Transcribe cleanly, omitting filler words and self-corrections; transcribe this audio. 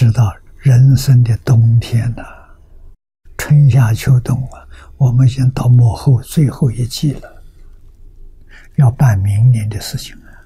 知道人生的冬天呐、春夏秋冬啊，我们已经到末后最后一季了，要办明年的事情了。